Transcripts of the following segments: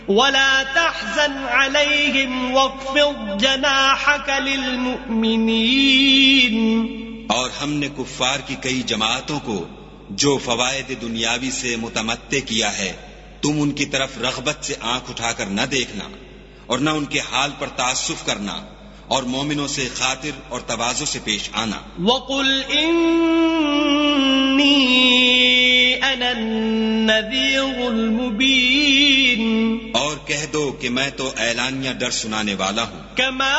ولا تحزن عليهم واخفض جناحك للمؤمنين. اور ہم نے کفار کی کئی جماعتوں کو جو فوائد دنیاوی سے متمتع کیا ہے تم ان کی طرف رغبت سے آنکھ اٹھا کر نہ دیکھنا اور نہ ان کے حال پر تعسف کرنا اور مومنوں سے خاطر اور تواضع سے پیش آنا. وَقُلْ إِنِّي أَنَا النَّذِيرُ الْمُبِينُ. اور کہہ دو کہ میں تو اعلانیہ ڈر سنانے والا ہوں. كَمَا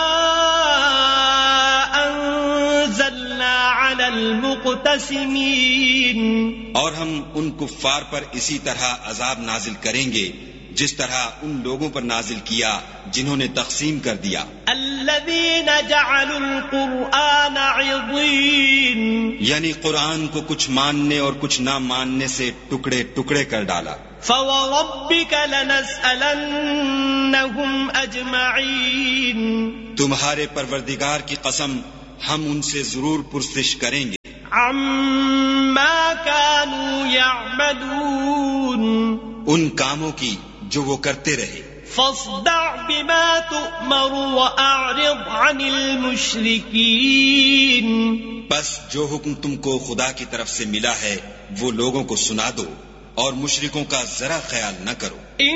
أَنزَلْنَا عَلَى الْمُقْتَسِمِينَ. اور ہم ان کفار پر اسی طرح عذاب نازل کریں گے جس طرح ان لوگوں پر نازل کیا جنہوں نے تقسیم کر دیا. الذين جعلوا القرآن عضين. یعنی قرآن کو کچھ ماننے اور کچھ نہ ماننے سے ٹکڑے ٹکڑے کر ڈالا. فوربك لنسألنهم أجمعين. تمہارے پروردگار کی قسم ہم ان سے ضرور پرسش کریں گے. عما كانوا يعملون. ان کاموں کی جو وہ کرتے رہے. فاصدع بما تؤمر وأعرض عن المشركين. بس جو حکم تم کو خدا کی طرف سے ملا ہے وہ لوگوں کو سنا دو اور مشرکوں کا ذرا خیال نہ کرو.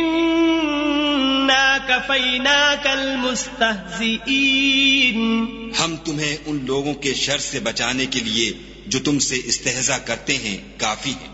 إنا كفيناك المستهزئين. ہم تمہیں ان لوگوں کے شر سے بچانے کے لیے جو تم سے استہزاء کرتے ہیں کافی ہیں.